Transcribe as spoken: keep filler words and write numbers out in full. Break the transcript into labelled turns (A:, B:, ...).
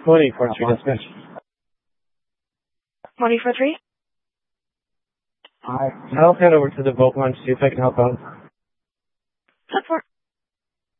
A: Morning for three dispatch.
B: Morning for three.
A: Hi. I'll head over to the boat launch, see if I can help out.
B: Support.